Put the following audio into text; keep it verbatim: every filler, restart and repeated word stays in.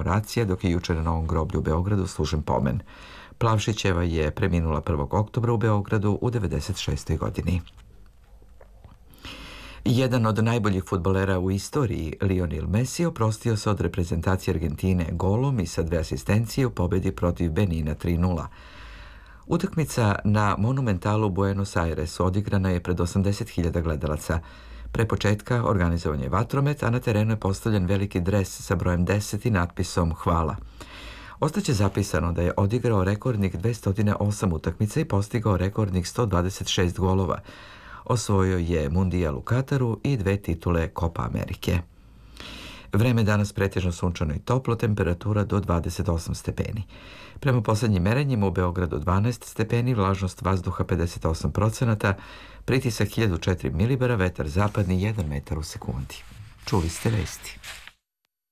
komemoracija, dok je juče na Novom groblju u Beogradu služen pomen. Plavšićeva je preminula prvog oktobra u Beogradu u devedeset šestoj godini. Jedan od najboljih fudbalera u istoriji, Lionel Messi, oprostio se od reprezentacije Argentine golom i sa dve asistencije u pobedi protiv Benina tri nula. Utakmica na Monumentalu Buenos Airesu odigrana je pred osamdeset hiljada gledalaca. Pre početka organizovan je vatromet, a na terenu je postavljen veliki dres sa brojem deset i natpisom Hvala. Ostaće zapisano da je odigrao rekordnih dvesta osam utakmica i postigao rekordnih sto dvadeset šest golova. Osvojio je Mundijal u Kataru i dve titule Copa Amerike. Vreme danas pretežno sunčano i toplo, temperatura do dvadeset osam stepeni. Prema poslednjim merenjima u Beogradu dvanaest stepeni, vlažnost vazduha pedeset osam procenata, pritisak hiljadu četiri milibara, vetar zapadni jedan metar u sekundi. Čuli ste vesti.